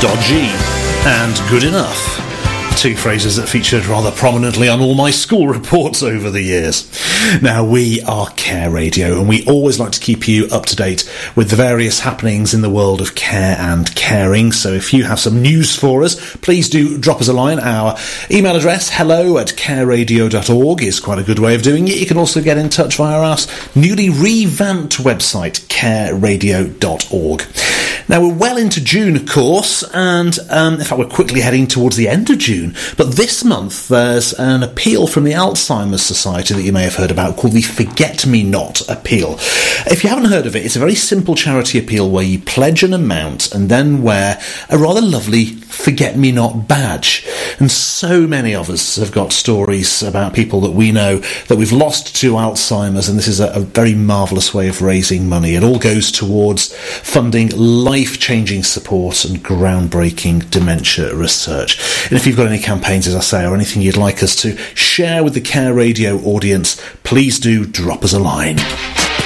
dodgy and good enough. Two phrases that featured rather prominently on all my school reports over the years. Now, we are Care Radio, and we always like to keep you up to date with the various happenings in the world of care and caring. So if you have some news for us, please do drop us a line. Our email address, hello@careradio.org, is quite a good way of doing it. You can also get in touch via our newly revamped website, careradio.org. Now, we're well into June, of course, and in fact, we're quickly heading towards the end of June. But this month, there's an appeal from the Alzheimer's Society that you may have heard about called the Forget Me Not Appeal. If you haven't heard of it, it's a very simple charity appeal where you pledge an amount and then wear a rather lovely Forget Me Not badge. And so many of us have got stories about people that we know that we've lost to Alzheimer's, and this is a very marvellous way of raising money. It all goes towards funding life-changing support and groundbreaking dementia research. And if you've got any campaigns, as I say, or anything you'd like us to share with the Care Radio audience, please do drop us a line.